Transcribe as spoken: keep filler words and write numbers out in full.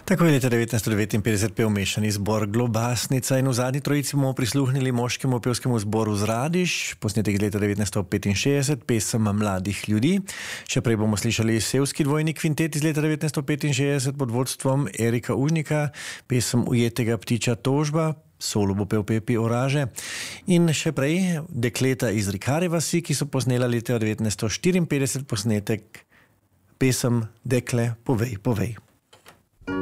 Tako je leta devetnajststo devetinpetdeset pel mešani zbor Globasnica in v zadnji trojici bomo prisluhnili moškemu pevskemu zboru Zradiš, posnetek iz leta devetnajststo petinšestdeset, pesem mladih ljudi. Še prej bomo slišali sevski dvojni kvintet iz leta devetnajststo petinšestdeset pod vodstvom Erika Užnika, pesem Ujetega ptiča Tožba, solo bo pel Pepi Oraže. In še prej dekleta iz Rikare vasi, ki so posnela leta devetnajststo štiriinpetdeset posnetek pesem Dekle, povej, povej.